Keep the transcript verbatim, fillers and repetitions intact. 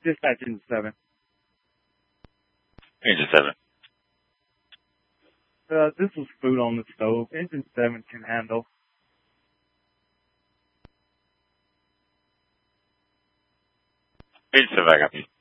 Dispatch engine seven. Engine seven. Uh, this was food on the stove. Engine seven can handle. Engine seven, I got you.